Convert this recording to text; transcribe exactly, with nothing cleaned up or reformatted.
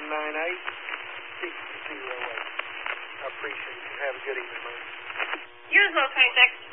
one nine eight, six zero eight. I appreciate it. Have a good evening, man. Yours located next